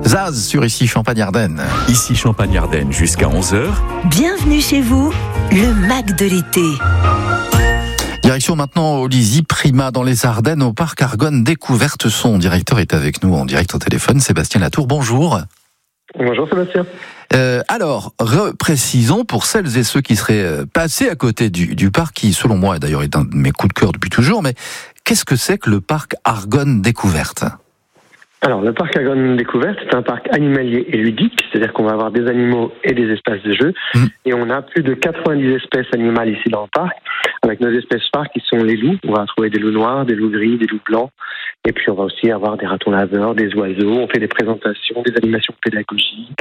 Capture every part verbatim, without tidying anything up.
Zaz sur Ici Champagne-Ardenne. Ici Champagne-Ardenne jusqu'à onze heures. Bienvenue chez vous, le Mac de l'été. Direction maintenant au Lizy Prima dans les Ardennes, au parc Argonne Découverte. Son directeur est avec nous en direct au téléphone, Sébastien Latour. Bonjour. Bonjour Sébastien. Euh, alors, reprécisons pour celles et ceux qui seraient passés à côté du, du parc, qui selon moi d'ailleurs est un de mes coups de cœur depuis toujours, mais qu'est-ce que c'est que le parc Argonne Découverte ? Alors, le parc Argonne Découverte, c'est un parc animalier et ludique, c'est-à-dire qu'on va avoir des animaux et des espaces de jeu, mmh. et on a plus de quatre-vingt-dix espèces animales ici dans le parc, avec nos espèces phares qui sont les loups. On va trouver des loups noirs, des loups gris, des loups blancs, et puis on va aussi avoir des ratons laveurs, des oiseaux, on fait des présentations, des animations pédagogiques,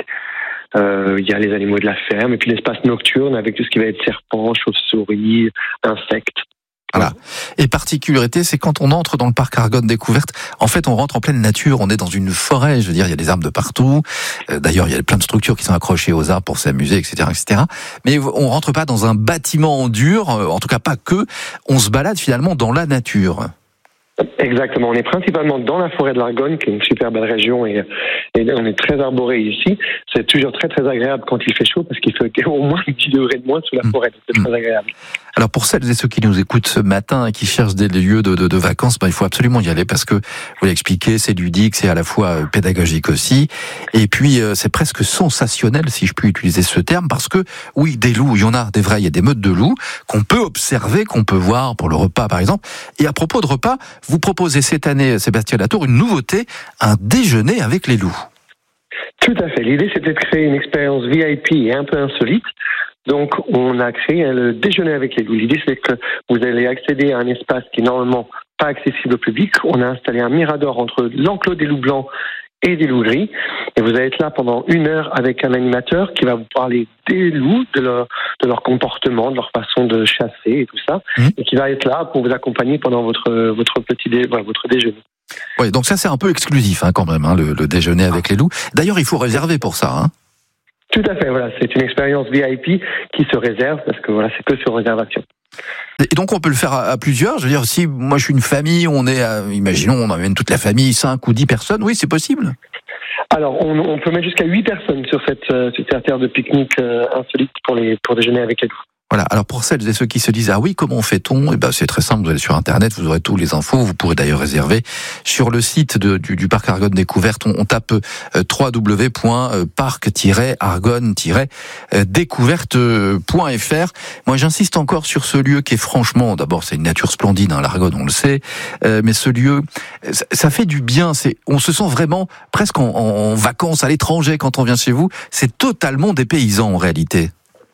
euh, il y a les animaux de la ferme, et puis l'espace nocturne avec tout ce qui va être serpents, chauves-souris, insectes. Voilà. Et particularité, c'est quand on entre dans le parc Argonne Découverte, en fait, on rentre en pleine nature, on est dans une forêt, je veux dire, il y a des arbres de partout. Euh, d'ailleurs, il y a plein de structures qui sont accrochées aux arbres pour s'amuser, et cetera, et cetera. Mais on rentre pas dans un bâtiment en dur, en tout cas pas que, on se balade finalement dans la nature. Exactement, on est principalement dans la forêt de l'Argonne, qui est une super belle région, et, et on est très arboré ici. C'est toujours très très agréable quand il fait chaud, parce qu'il fait au moins dix degrés de moins sous la forêt, donc c'est très agréable. Alors pour celles et ceux qui nous écoutent ce matin et qui cherchent des lieux de, de, de vacances, ben il faut absolument y aller parce que, vous l'avez expliqué, c'est ludique, c'est à la fois pédagogique aussi, et puis c'est presque sensationnel, si je puis utiliser ce terme, parce que oui, des loups, il y en a des vrais, il y a des meutes de loups qu'on peut observer, qu'on peut voir pour le repas par exemple. Et à propos de repas, vous proposez cette année, Sébastien Latour, une nouveauté, un déjeuner avec les loups. Tout à fait. L'idée, c'était de créer une expérience V I P et un peu insolite. Donc, on a créé le déjeuner avec les loups. L'idée, c'est que vous allez accéder à un espace qui est normalement pas accessible au public. On a installé un mirador entre l'enclos des loups blancs et des loups gris. Et vous allez être là pendant une heure avec un animateur qui va vous parler des loups, de leur, de leur comportement, de leur façon de chasser et tout ça. Mmh. Et qui va être là pour vous accompagner pendant votre, votre petit dé, voilà, votre déjeuner. Oui, donc ça, c'est un peu exclusif, hein, quand même, hein, le, le déjeuner avec les loups. D'ailleurs, il faut réserver pour ça, hein. Tout à fait, voilà, c'est une expérience V I P qui se réserve parce que voilà, c'est que sur réservation. Et donc on peut le faire à, à plusieurs. Je veux dire, si moi je suis une famille, on est, à, imaginons, on amène toute la famille, cinq ou dix personnes, oui, c'est possible. Alors, on, on peut mettre jusqu'à huit personnes sur cette, euh, cette terre de pique-nique euh, insolite pour les pour déjeuner avec les loups. Voilà. Alors pour celles et ceux qui se disent ah oui, comment fait-on ? Eh ben c'est très simple. Vous allez sur internet, vous aurez tous les infos. Vous pourrez d'ailleurs réserver sur le site de, du, du parc Argonne Découverte. On, on tape euh, w w w point parc tiret argonne tiret découverte point f r. Moi, j'insiste encore sur ce lieu qui est franchement, d'abord, c'est une nature splendide, hein, l'Argonne, on le sait, euh, mais ce lieu, ça, ça fait du bien. C'est, on se sent vraiment presque en, en vacances à l'étranger quand on vient chez vous. C'est totalement dépaysant en réalité.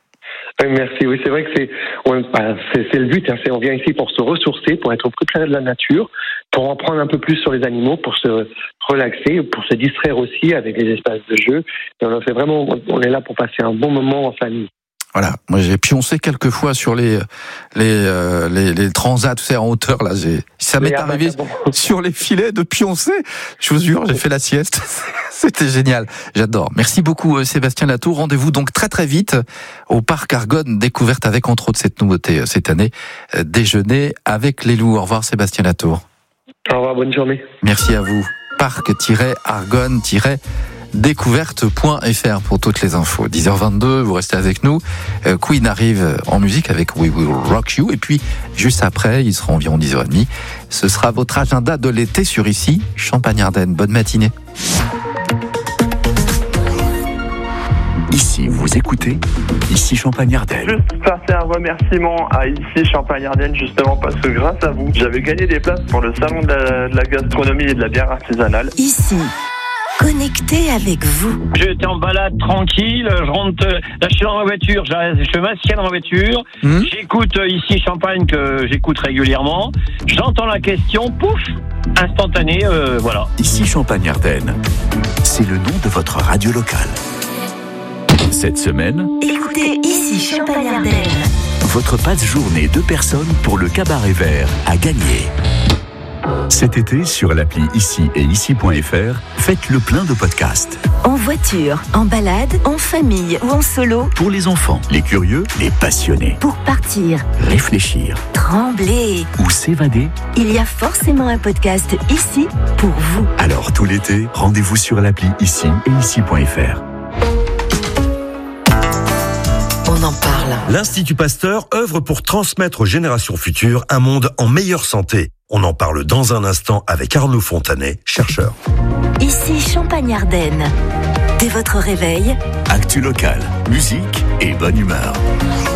Merci. Oui, c'est vrai que c'est, on, bah, c'est, c'est le but. Hein, c'est, on vient ici pour se ressourcer, pour être au plus près de la nature, pour en prendre un peu plus sur les animaux, pour se relaxer, pour se distraire aussi avec les espaces de jeu. Et on en fait vraiment, on est là pour passer un bon moment en famille. Voilà, moi j'ai pioncé quelques fois sur les les euh, les, les transats, tu sais, en hauteur là. J'ai, ça m'est arrivé bon. sur les filets de pioncer. Je vous jure, j'ai fait la sieste. C'était génial, j'adore. Merci beaucoup Sébastien Latour. Rendez-vous donc très très vite au parc Argonne Découverte avec entre autres cette nouveauté cette année, euh, déjeuner avec les loups. Au revoir Sébastien Latour. Au revoir, bonne journée. Merci à vous. parc-argonne découverte point f r pour toutes les infos. dix heures vingt-deux, vous restez avec nous. Euh, Queen arrive en musique avec We Will Rock You. Et puis, juste après, il sera environ dix heures trente. Ce sera votre agenda de l'été sur Ici Champagne-Ardenne. Bonne matinée. Ici, vous écoutez Ici Champagne-Ardenne. Juste passer un remerciement à Ici Champagne-Ardenne, justement parce que grâce à vous, j'avais gagné des places pour le salon de la, de la gastronomie et de la bière artisanale. Ici, connecté avec vous. J'étais en balade tranquille, je rentre, là je suis dans ma voiture, je m'assieds dans ma voiture, mmh. j'écoute Ici Champagne que j'écoute régulièrement, j'entends la question, pouf, instantané, euh, voilà. Ici Champagne-Ardenne, c'est le nom de votre radio locale. Cette semaine, écoutez Ici Champagne-Ardenne. Votre passe journée deux personnes pour le Cabaret Vert à gagner. Cet été, sur l'appli Ici et ici point F R, faites le plein de podcasts. En voiture, en balade, en famille ou en solo. Pour les enfants, les curieux, les passionnés. Pour partir, Réfléchir trembler. ou s'évader. Il y a forcément un podcast ici pour vous. Alors tout l'été, rendez-vous sur l'appli Ici et ici point F R. On en parle. L'Institut Pasteur œuvre pour transmettre aux générations futures un monde en meilleure santé. On en parle dans un instant avec Arnaud Fontanet, chercheur. Ici Champagne-Ardenne. Dès votre réveil, Actu local, musique et bonne humeur.